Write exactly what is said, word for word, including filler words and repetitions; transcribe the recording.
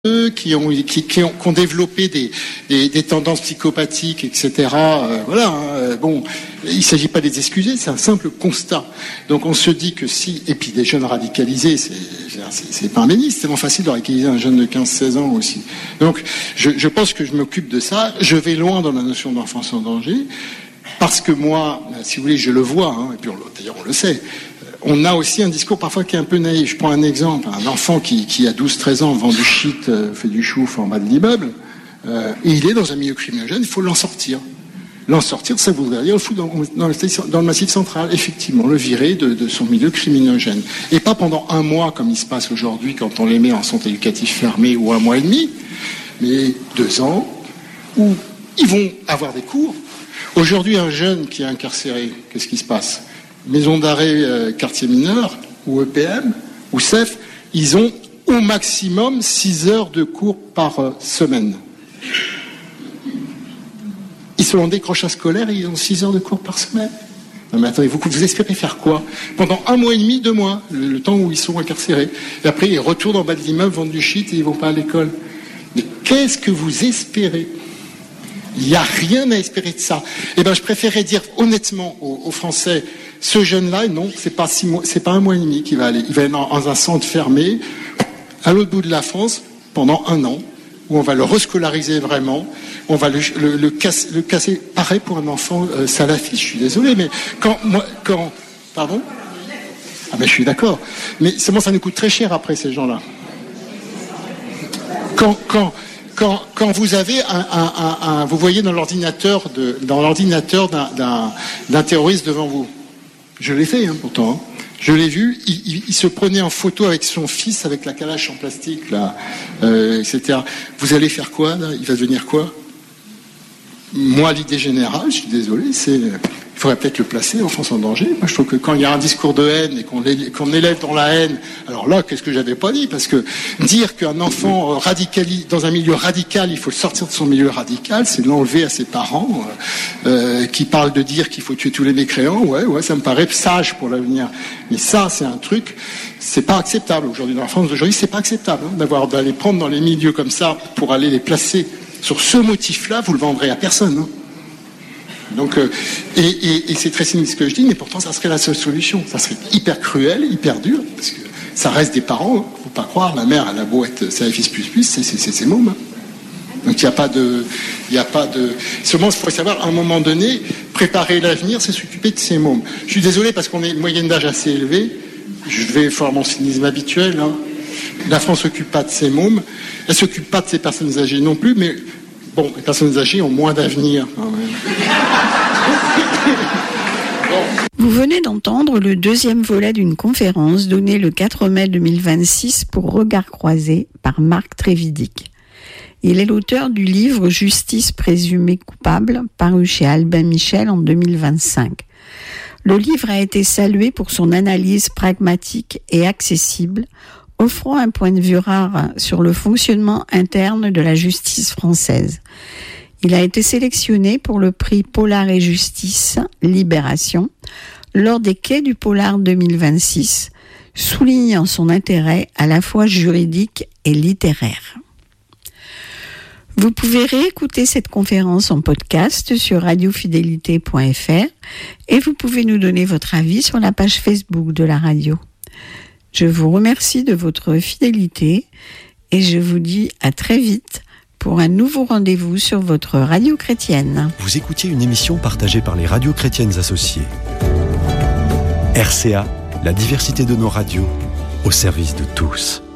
qui ont qui, qui, ont, qui ont développé des, des, des tendances psychopathiques, et cetera. Euh, voilà. Hein, bon, il ne s'agit pas de les excuser, c'est un simple constat. Donc on se dit que si, et puis des jeunes radicalisés, c'est c'est, c'est pas un béni, c'est tellement facile de radicaliser un jeune de quinze seize ans aussi. Donc je, je pense que je m'occupe de ça. Je vais loin dans la notion d'enfance en danger parce que moi, si vous voulez, je le vois. Hein, et puis on, d'ailleurs on le sait. On a aussi un discours parfois qui est un peu naïf. Je prends un exemple. Un enfant qui, qui a douze treize ans, vend du shit, euh, fait du chouf en bas de l'immeuble, euh, et il est dans un milieu criminogène, il faut l'en sortir. L'en sortir, ça voudrait dire le foutre dans, dans, le, dans le massif central, effectivement, le virer de, de son milieu criminogène. Et pas pendant un mois, comme il se passe aujourd'hui quand on les met en centre éducatif fermé, ou un mois et demi, mais deux ans, où ils vont avoir des cours. Aujourd'hui, un jeune qui est incarcéré, qu'est-ce qui se passe ? Maison d'arrêt euh, quartier mineur, ou E P M, ou C E F, ils ont au maximum six heures de cours par euh, semaine. Ils sont en décrochage scolaire et ils ont six heures de cours par semaine. Non mais attendez, vous, vous espérez faire quoi ? Pendant un mois et demi, deux mois, le, le temps où ils sont incarcérés. Et après, ils retournent en bas de l'immeuble, vendent du shit et ils vont pas à l'école. Mais qu'est-ce que vous espérez ? Il n'y a rien à espérer de ça. Eh ben, je préférais dire honnêtement aux, aux Français, ce jeune-là, non, c'est pas six mois, c'est pas un mois et demi qu'il va aller. Il va aller dans, dans un centre fermé, à l'autre bout de la France, pendant un an, où on va le rescolariser vraiment, on va le, le, le, casse, le casser. Pareil pour un enfant euh, salafiste, je suis désolé, mais quand, moi, quand, pardon ? Ah ben, je suis d'accord. Mais seulement, ça nous coûte très cher après, ces gens-là. Quand, quand, Quand, quand vous avez un, un, un, un, vous voyez dans l'ordinateur de, dans l'ordinateur d'un, d'un, d'un terroriste devant vous. Je l'ai fait, hein, pourtant. Hein. Je l'ai vu. Il, il, il se prenait en photo avec son fils, avec la calache en plastique, là, euh, et cetera. Vous allez faire quoi, là ? Il va devenir quoi ? Moi, l'idée générale, je suis désolé, c'est, il faudrait peut-être le placer, enfance en danger. Moi, je trouve que quand il y a un discours de haine et qu'on, qu'on élève dans la haine, alors là, qu'est-ce que j'avais pas dit ? Parce que dire qu'un enfant radicalise, dans un milieu radical, il faut le sortir de son milieu radical, c'est l'enlever à ses parents, euh, qui parlent de dire qu'il faut tuer tous les mécréants. Ouais, ouais, ça me paraît sage pour l'avenir. Mais ça, c'est un truc, c'est pas acceptable aujourd'hui dans la France d'aujourd'hui. C'est pas acceptable hein, d'avoir d'aller prendre dans les milieux comme ça pour aller les placer. Sur ce motif-là, vous le vendrez à personne. Hein. Donc, euh, et, et, et c'est très cynique ce que je dis, mais pourtant, ça serait la seule solution. Ça serait hyper cruel, hyper dur, parce que ça reste des parents. Hein. Faut pas croire, la mère, elle a beau être salafiste plus plus, c'est ses mômes. Hein. Donc, il n'y a pas de, il n'y a pas de. Seulement, il faut savoir, à un moment donné, préparer l'avenir, c'est s'occuper de ses mômes. Je suis désolé parce qu'on est une moyenne d'âge assez élevée. Je vais faire mon cynisme habituel. Hein. La France s'occupe pas de ses mômes, elle s'occupe pas de ses personnes âgées non plus, mais bon, les personnes âgées ont moins d'avenir quand même. Vous venez d'entendre le deuxième volet d'une conférence donnée le quatre mai deux mille vingt-six pour Regard Croisé par Marc Trévidic. Il est l'auteur du livre Justice présumée coupable, paru chez Albin Michel en deux mille vingt-cinq. Le livre a été salué pour son analyse pragmatique et accessible, offrant un point de vue rare sur le fonctionnement interne de la justice française. Il a été sélectionné pour le prix Polar et Justice, Libération, lors des Quais du Polar deux mille vingt-six, soulignant son intérêt à la fois juridique et littéraire. Vous pouvez réécouter cette conférence en podcast sur radio fidélité point f r et vous pouvez nous donner votre avis sur la page Facebook de la radio. Je vous remercie de votre fidélité et je vous dis à très vite pour un nouveau rendez-vous sur votre radio chrétienne. Vous écoutiez une émission partagée par les radios chrétiennes associées. R C A, la diversité de nos radios, au service de tous.